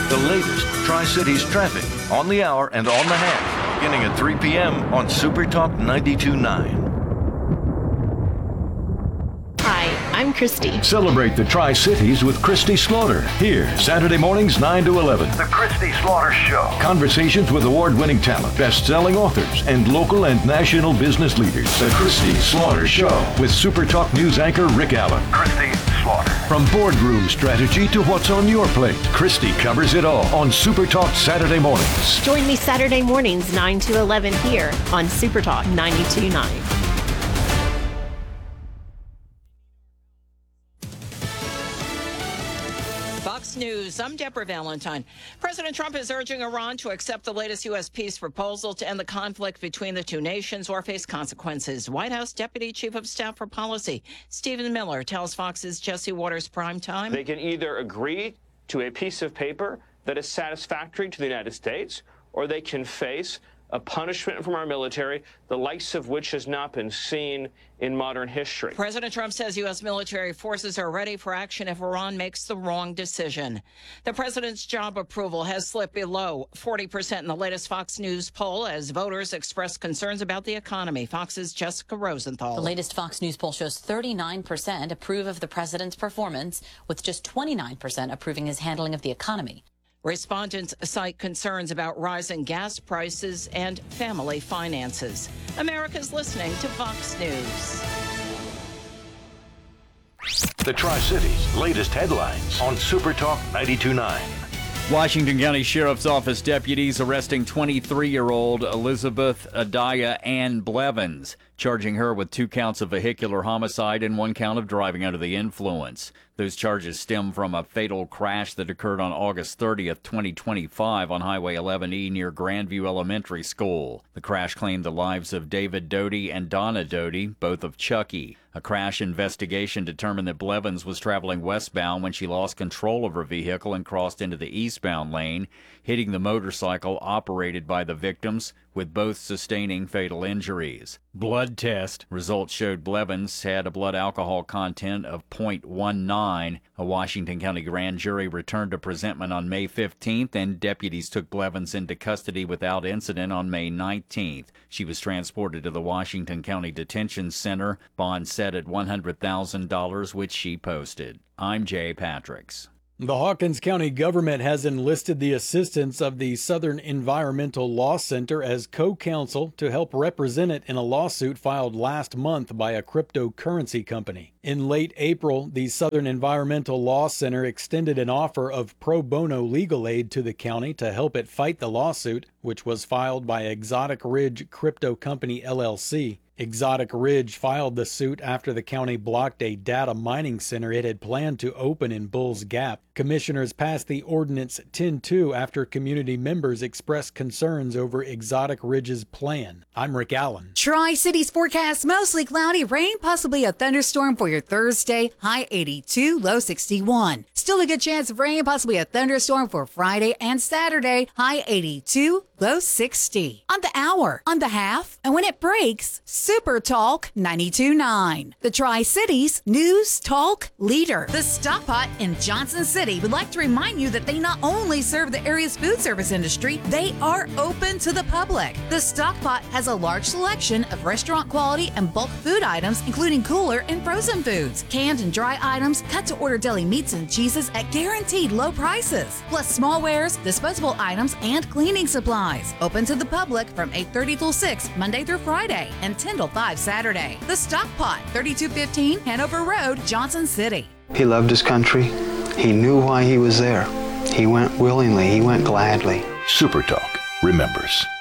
The latest Tri-Cities traffic on the hour and on the half, beginning at 3 p.m. on Super Talk 92.9. Hi, I'm Christy. Celebrate the Tri-Cities with Christy Slaughter. Here, Saturday mornings 9 to 11. The Christy Slaughter Show. Conversations with award-winning talent, best-selling authors, and local and national business leaders. The Christy Slaughter Show with Super Talk News anchor Rick Allen. Christy Slaughter. From boardroom strategy to what's on your plate, Christy covers it all on Super Talk Saturday mornings. Join me Saturday mornings 9 to 11 here on Super Talk 92.9. Fox News, I'm Deborah Valentine. President Trump is urging Iran to accept the latest U.S. peace proposal to end the conflict between the two nations or face consequences. White House Deputy Chief of Staff for Policy Stephen Miller tells Fox's Jesse Waters Prime Time. They can either agree to a piece of paper that is satisfactory to the United States, or they can face a punishment from our military, the likes of which has not been seen in modern history. President Trump says U.S. military forces are ready for action if Iran makes the wrong decision. The president's job approval has slipped below 40% in the latest Fox News poll as voters express concerns about the economy. Fox's Jessica Rosenthal. The latest Fox News poll shows 39% approve of the president's performance, with just 29% approving his handling of the economy. Respondents cite concerns about rising gas prices and family finances. America's listening to Fox News. The Tri-Cities' latest headlines on Super Talk 92.9. Washington County Sheriff's Office deputies arresting 23-year-old Elizabeth Adaya Ann Blevins, charging her with 2 counts of vehicular homicide and 1 count of driving under the influence. Those charges stem from a fatal crash that occurred on August 30th, 2025 on Highway 11E near Grandview Elementary School. The crash claimed the lives of David Doty and Donna Doty, both of Chucky. A crash investigation determined that Blevins was traveling westbound when she lost control of her vehicle and crossed into the eastbound lane, hitting the motorcycle operated by the victims, with both sustaining fatal injuries. Blood test results showed Blevins had a blood alcohol content of 0.19. A Washington County grand jury returned to presentment on May 15th, and deputies took Blevins into custody without incident on May 19th. She was transported to the Washington County Detention Center, bond set at $100,000, which she posted. I'm Jay Patricks. The Hawkins County government has enlisted the assistance of the Southern Environmental Law Center as co-counsel to help represent it in a lawsuit filed last month by a cryptocurrency company. In late April, the Southern Environmental Law Center extended an offer of pro bono legal aid to the county to help it fight the lawsuit, which was filed by Exotic Ridge Crypto Company LLC. Exotic Ridge filed the suit after the county blocked a data mining center it had planned to open in Bulls Gap. Commissioners passed the Ordinance 10-2 after community members expressed concerns over Exotic Ridge's plan. I'm Rick Allen. Tri-Cities forecast mostly cloudy, rain, possibly a thunderstorm for your Thursday, high 82, low 61. Still a good chance of rain, possibly a thunderstorm for Friday and Saturday, high 82, low 60. On the hour, on the half, and when it breaks, Super Talk 92.9. The Tri-Cities News Talk Leader. The Stock Pot in Johnson City would like to remind you that they not only serve the area's food service industry, they are open to the public. The Stock Pot has a large selection of restaurant quality and bulk food items, including cooler and frozen foods, canned and dry items, cut-to-order deli meats and cheeses at guaranteed low prices, plus small wares, disposable items, and cleaning supplies. Open to the public from 8:30 till 6, Monday through Friday, and 10 till 5 Saturday. The Stock Pot, 3215 Hanover Road, Johnson City. He loved his country. He knew why he was there. He went willingly. He went gladly. Super Talk remembers.